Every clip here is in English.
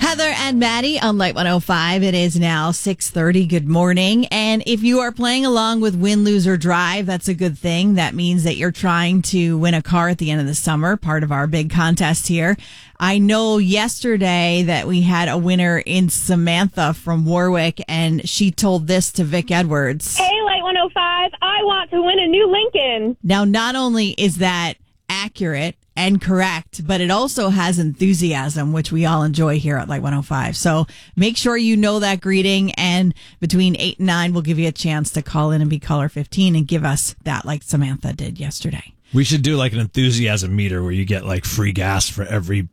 Heather and Maddie on Light 105. It is now 6:30. Good morning. And if you are playing along with Win, Lose, or Drive, that's a good thing. That means that you're trying to win a car at the end of the summer, part of our big contest here. I know yesterday that we had a winner in Samantha from Warwick, and she told this to Vic Edwards. Hey, Light 105, I want to win a new Lincoln. Now, not only is that accurate and correct, but it also has enthusiasm, which we all enjoy here at Light 105. So make sure you know that greeting, and between 8 and 9, we'll give you a chance to call in and be caller 15 and give us that like Samantha did yesterday. We should do like an enthusiasm meter where you get like free gas for every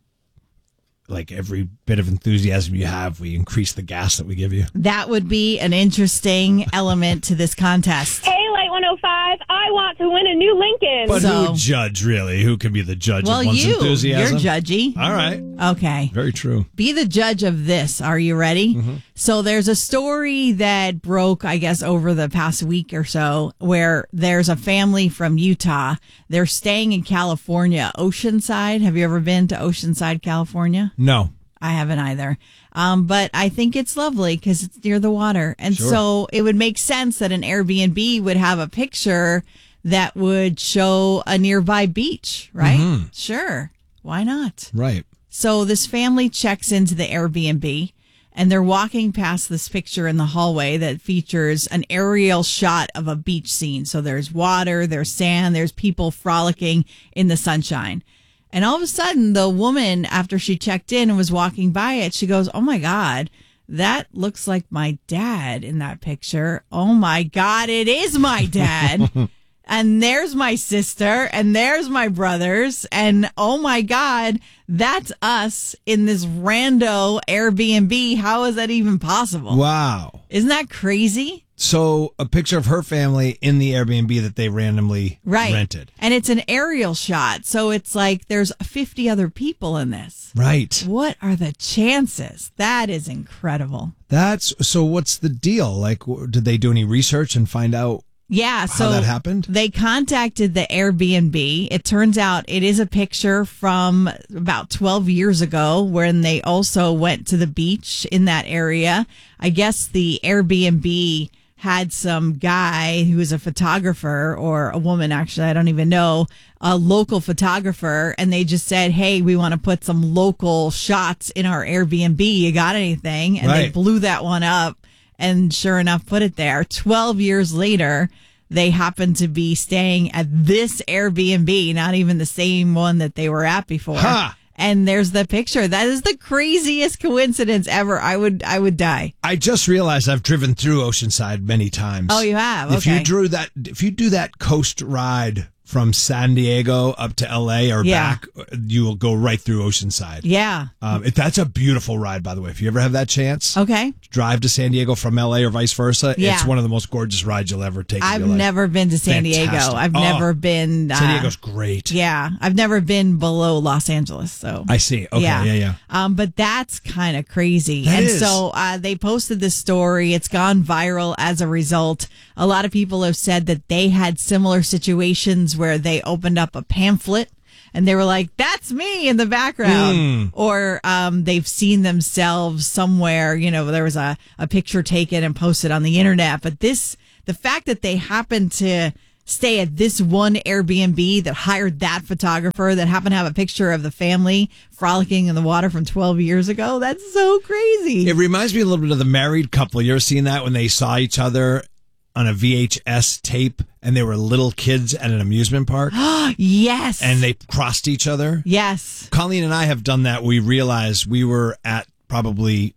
bit of enthusiasm you have. We increase the gas that we give you. That would be an interesting element to this contest. Hey, Light 105, I want to win a new Lincoln. But who judge, really? Who can be the judge of one's enthusiasm? You're judgy. All right. Okay. Very true. Be the judge of this. Are you ready? Mm-hmm. So there's a story that broke, I guess, over the past week or so, where there's a family from Utah. They're staying in California, Oceanside. Have you ever been to Oceanside, California? No. I haven't either. But I think it's lovely because it's near the water. And so it would make sense that an Airbnb would have a picture that would show a nearby beach, right? Mm-hmm. Sure. Why not? Right. So this family checks into the Airbnb, and they're walking past this picture in the hallway that features an aerial shot of a beach scene. So there's water, there's sand, there's people frolicking in the sunshine. And all of a sudden, the woman, after she checked in and was walking by it, she goes, "Oh my God, that looks like my dad in that picture. Oh my God, it is my dad." And there's my sister, and there's my brothers, and oh my God, that's us in this rando Airbnb. How is that even possible? Wow. Isn't that crazy? So a picture of her family in the Airbnb that they randomly rented. And it's an aerial shot, so it's like there's 50 other people in this. Right. What are the chances? That is incredible. So what's the deal? Like, did they do any research and find out how that happened? They contacted the Airbnb. It turns out it is a picture from about 12 years ago when they also went to the beach in that area. I guess the Airbnb had some guy who was a photographer, or a woman, actually, I don't even know, a local photographer, and they just said, "Hey, we want to put some local shots in our Airbnb. You got anything?" And they blew that one up, and sure enough, put it there. 12 years later, they happened to be staying at this Airbnb, not even the same one that they were at before. Huh. And there's the picture. That is the craziest coincidence ever. I would die. I just realized I've driven through Oceanside many times. Oh, you have? If you do that coast ride from San Diego up to LA or back, you will go right through Oceanside. Yeah. That's a beautiful ride, by the way. If you ever have that chance, drive to San Diego from LA or vice versa. Yeah. It's one of the most gorgeous rides you'll ever take. I've never been to San Diego. I've never been. San Diego's great. Yeah. I've never been below Los Angeles. So I see. Okay. Yeah. But that's kind of crazy. So they posted this story. It's gone viral as a result. A lot of people have said that they had similar situations where they opened up a pamphlet and they were like, "That's me" in the background. Or they've seen themselves somewhere. You know, there was a picture taken and posted on the internet. But the fact that they happened to stay at this one Airbnb that hired that photographer that happened to have a picture of the family frolicking in the water from 12 years ago, that's so crazy. It reminds me a little bit of the married couple. You ever seen that when they saw each other on a VHS tape and they were little kids at an amusement park? Yes. And they crossed each other? Yes. Colleen and I have done that. We realized we were at probably,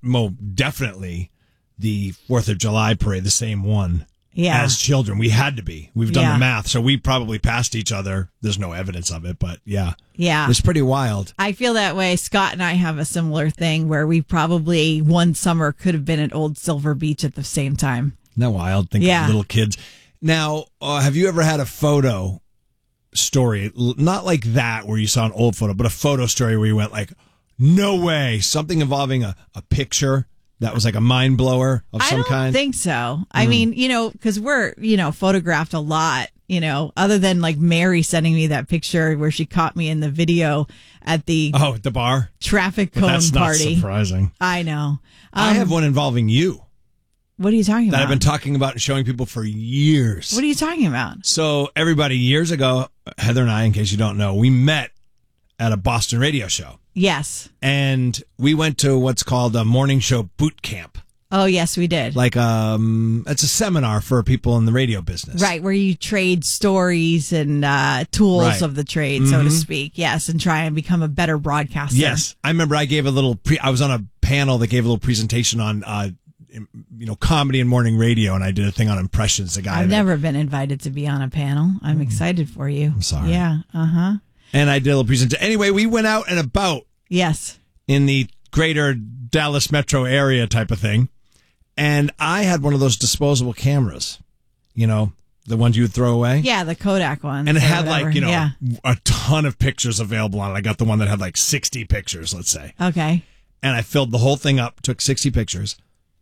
definitely the 4th of July parade, the same one. Yeah. As children. We had to be. We've done the math. So we probably passed each other. There's no evidence of it, but yeah. Yeah. It's pretty wild. I feel that way. Scott and I have a similar thing where we probably one summer could have been at Old Silver Beach at the same time. Isn't that wild? Think of little kids. Now, have you ever had a photo story, not like that where you saw an old photo, but a photo story where you went like, no way, something involving a picture that was like a mind blower of some kind? I don't think so. I mean, because we're, photographed a lot, other than like Mary sending me that picture where she caught me in the video at the at the bar traffic cone that's party. Not surprising. I know. I have one involving you. What are you talking about? That I've been talking about and showing people for years. What are you talking about? So everybody, years ago, Heather and I, in case you don't know, we met at a Boston radio show. Yes. And we went to what's called a morning show boot camp. Oh, yes, we did. Like, it's a seminar for people in the radio business. Right, where you trade stories and tools of the trade, so to speak. Yes, and try and become a better broadcaster. Yes. I remember I gave I was on a panel that gave a little presentation on, comedy and morning radio, and I did a thing on impressions. I've never been invited to be on a panel. I'm excited for you. I'm sorry. Yeah, uh-huh. And I did a little presentation. Anyway, we went out and about. Yes. In the greater Dallas metro area type of thing. And I had one of those disposable cameras, the ones you would throw away. Yeah, the Kodak one. And it had a ton of pictures available on it. I got the one that had like 60 pictures, let's say. Okay. And I filled the whole thing up, took 60 pictures.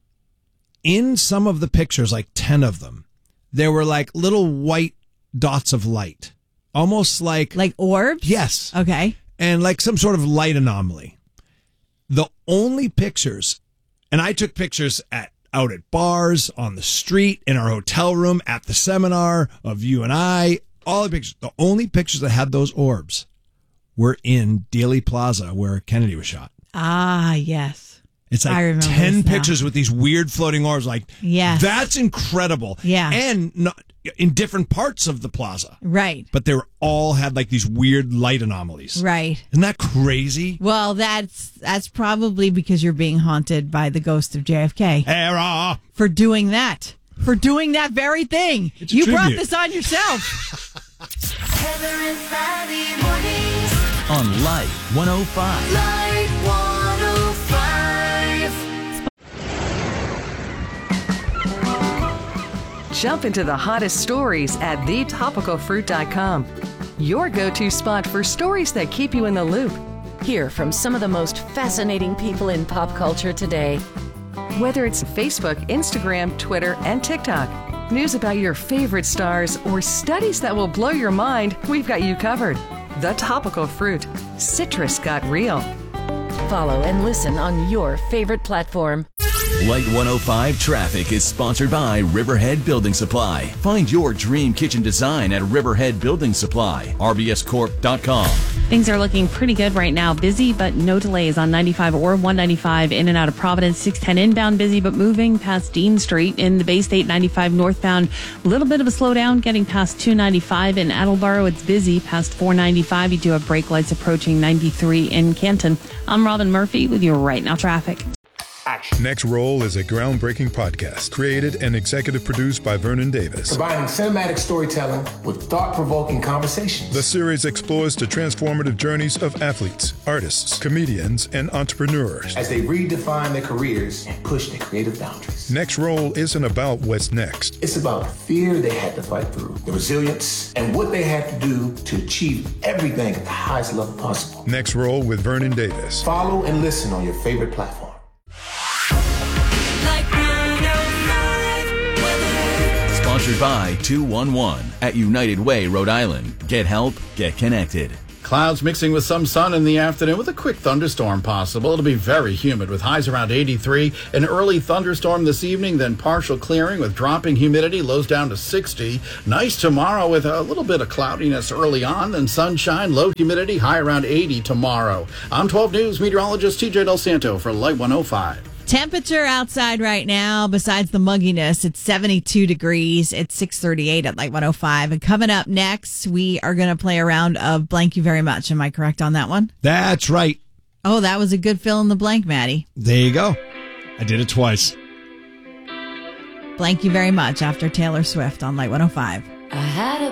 In some of the pictures, like 10 of them, there were like little white dots of light. Almost like... Like orbs? Yes. Okay. And like some sort of light anomaly. The only pictures, and I took pictures out at bars, on the street, in our hotel room, at the seminar, of you and I, all the pictures. The only pictures that had those orbs were in Dealey Plaza, where Kennedy was shot. Ah, yes. It's like 10 pictures with these weird floating orbs. Like, yes. That's incredible. Yeah. And not, in different parts of the plaza. Right. But they were all had like these weird light anomalies. Right. Isn't that crazy? Well, that's probably because you're being haunted by the ghost of JFK. Error. For doing that. For doing that very thing. You brought this on yourself. Heather and Friday mornings on Light 105. Light 105. Jump into the hottest stories at thetopicalfruit.com. Your go-to spot for stories that keep you in the loop. Hear from some of the most fascinating people in pop culture today. Whether it's Facebook, Instagram, Twitter, and TikTok, news about your favorite stars, or studies that will blow your mind, we've got you covered. The Topical Fruit. Citrus got real. Follow and listen on your favorite platform. Light 105 Traffic is sponsored by Riverhead Building Supply. Find your dream kitchen design at Riverhead Building Supply. RBScorp.com. Things are looking pretty good right now. Busy, but no delays on 95 or 195 in and out of Providence. 610 inbound busy, but moving past Dean Street in the Bay State 95 northbound. A little bit of a slowdown getting past 295 in Attleboro. It's busy past 495. You do have brake lights approaching 93 in Canton. I'm Robin Murphy with your Right Now Traffic. Next Roll is a groundbreaking podcast created and executive produced by Vernon Davis. Combining cinematic storytelling with thought-provoking conversations. The series explores the transformative journeys of athletes, artists, comedians, and entrepreneurs as they redefine their careers and push their creative boundaries. Next Roll isn't about what's next. It's about the fear they had to fight through, the resilience, and what they had to do to achieve everything at the highest level possible. Next Roll with Vernon Davis. Follow and listen on your favorite platform. Sponsored by 211 at United Way, Rhode Island. Get help, get connected. Clouds mixing with some sun in the afternoon with a quick thunderstorm possible. It'll be very humid with highs around 83. An early thunderstorm this evening, then partial clearing with dropping humidity, lows down to 60. Nice tomorrow with a little bit of cloudiness early on, then sunshine, low humidity, high around 80 tomorrow. I'm 12 News meteorologist TJ Del Santo for Light 105. Temperature outside right now, besides the mugginess, it's 72 degrees. It's 6:38 at Light 105. And coming up next, we are going to play a round of Blank You Very Much. Am I correct on that one? That's right. Oh, that was a good fill in the blank, Maddie. There you go. I did it twice. Blank You Very Much after Taylor Swift on Light 105. I had a